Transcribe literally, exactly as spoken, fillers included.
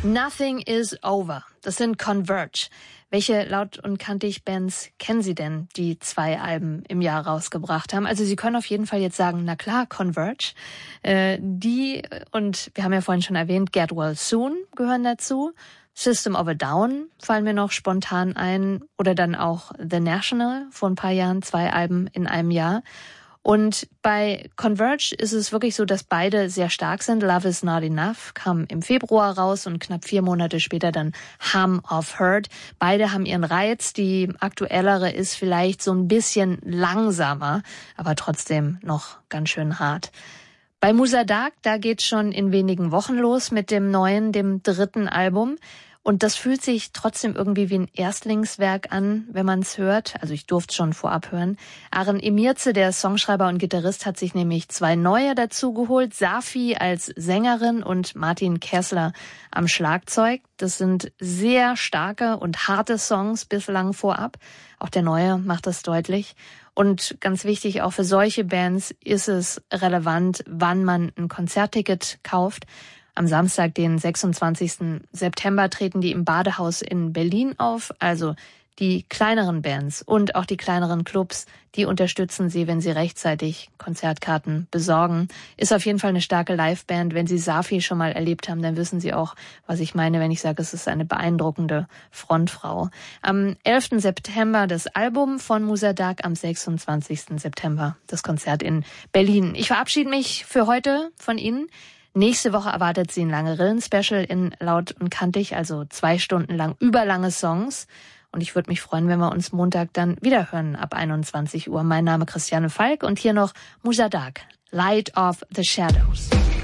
Nothing is over. Das sind Converge. Welche laut und kantig Bands kennen Sie denn, die zwei Alben im Jahr rausgebracht haben? Also Sie können auf jeden Fall jetzt sagen, na klar, Converge. Äh, die, und wir haben ja vorhin schon erwähnt, Get Well Soon gehören dazu. System of a Down fallen mir noch spontan ein. Oder dann auch The National, vor ein paar Jahren, zwei Alben in einem Jahr. Und bei Converge ist es wirklich so, dass beide sehr stark sind. Love is Not Enough kam im Februar raus und knapp vier Monate später dann Hum of Hurt. Beide haben ihren Reiz. Die aktuellere ist vielleicht so ein bisschen langsamer, aber trotzdem noch ganz schön hart. Bei Musa Dagh, da geht's schon in wenigen Wochen los mit dem neuen, dem dritten Album. Und das fühlt sich trotzdem irgendwie wie ein Erstlingswerk an, wenn man es hört. Also ich durfte es schon vorab hören. Aren Emirze, der Songschreiber und Gitarrist, hat sich nämlich zwei neue dazu geholt. Safi als Sängerin und Martin Kessler am Schlagzeug. Das sind sehr starke und harte Songs bislang vorab. Auch der neue macht das deutlich. Und ganz wichtig, auch für solche Bands ist es relevant, wann man ein Konzertticket kauft. Am Samstag, den sechsundzwanzigsten September, treten die im Badehaus in Berlin auf. Also die kleineren Bands und auch die kleineren Clubs, die unterstützen sie, wenn sie rechtzeitig Konzertkarten besorgen. Ist auf jeden Fall eine starke Liveband. Wenn Sie Safi schon mal erlebt haben, dann wissen Sie auch, was ich meine, wenn ich sage, es ist eine beeindruckende Frontfrau. Am elften September das Album von Musa Dagh, am sechsundzwanzigsten September das Konzert in Berlin. Ich verabschiede mich für heute von Ihnen. Nächste Woche erwartet Sie ein Lange-Rillen-Special in Laut und Kantig, also zwei Stunden lang überlange Songs. Und ich würde mich freuen, wenn wir uns Montag dann wieder hören ab einundzwanzig Uhr. Mein Name Christiane Falk und hier noch Musa Dagh, Light of the Shadows.